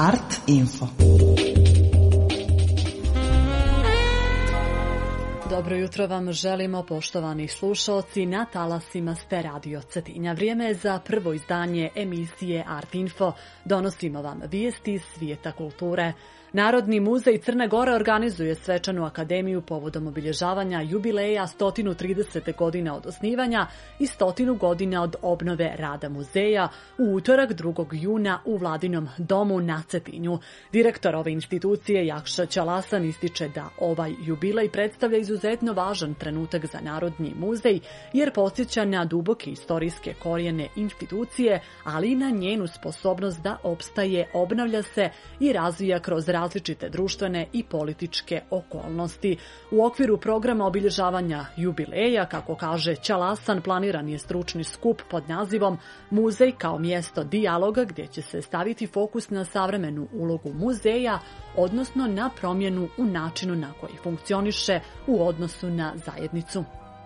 Art Info. Dobro jutro vam želimo, poštovani slušalci, na talasima ste Radio Cetinja. Vrijeme je za prvo izdanje emisije Art Info. Donosimo vam vijesti iz svijeta kulture. Narodni muzej Crne Gore organizuje svečanu akademiju povodom obilježavanja jubileja 130 godina od osnivanja i 100 godina od obnove rada muzeja u utorak 2. juna u Vladinom domu na Cetinju. Direktor ove institucije Jakša Ćalasan ističe da ovaj jubilej predstavlja izuzetno važan trenutak za Narodni muzej jer podsjeća na duboke istorijske korijene institucije, ali i na njenu sposobnost da opstaje, obnavlja se i razvija kroz različite društvene i političke okolnosti. U okviru programa obilježavanja jubileja, kako kaže Ćalasan, planiran je stručni skup pod nazivom Muzej kao mjesto dijaloga, gdje će se staviti fokus na savremenu ulogu muzeja, odnosno na promjenu u načinu na koji funkcioniše u odnosu na zajednicu.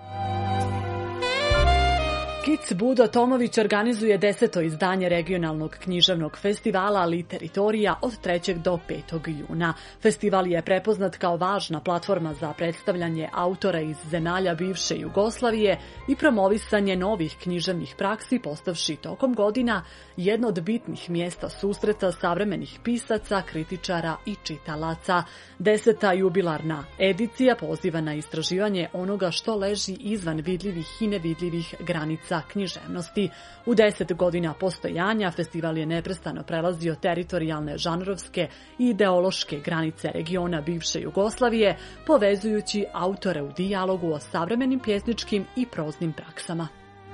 Kic Budo Tomović organizuje 10. izdanje regionalnog književnog festivala Literitorija od 3. do 5. juna. Festival je prepoznat kao važna platforma za predstavljanje autora iz zemalja bivše Jugoslavije i promovisanje novih književnih praksi, postavši tokom godina jedno od bitnih mjesta susreta savremenih pisaca, kritičara i čitalaca. 10. jubilarna edicija poziva na istraživanje onoga što leži izvan vidljivih i nevidljivih granica književnosti. U 10 godina postojanja festival je neprestano prelazio teritorijalne, žanrovske i ideološke granice regiona bivše Jugoslavije, povezujući autore u dijalogu o savremenim pjesničkim i proznim praksama.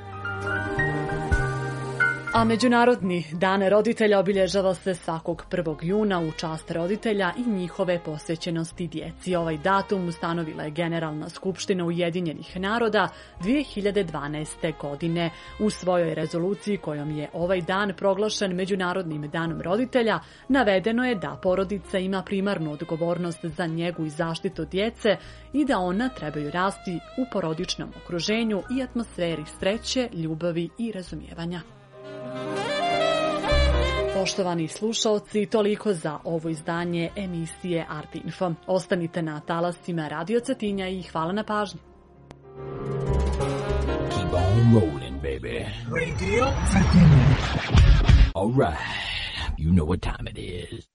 A Međunarodni dan roditelja obilježava se svakog 1. juna u čast roditelja i njihove posvećenosti djeci. Ovaj datum ustanovila je Generalna skupština Ujedinjenih naroda 2012. godine. U svojoj rezoluciji kojom je ovaj dan proglašen Međunarodnim danom roditelja, navedeno je da porodica ima primarnu odgovornost za njegu i zaštitu djece i da ona trebaju rasti u porodičnom okruženju i atmosferi sreće, ljubavi i razumijevanja. Poštovani slušalci, toliko za ovo izdanje emisije Art Info. Ostanite na talasima Radio Cetinja i hvala na pažnji. Keep on rolling, baby. Radio Cetinja. All right, you know what time it is.